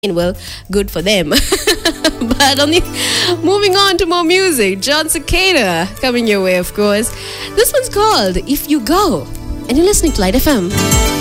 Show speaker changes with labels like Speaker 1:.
Speaker 1: Well, good for them. But moving on to more music, John Cicada coming your way, of course. This one's called If You Go, and you're listening to Light FM.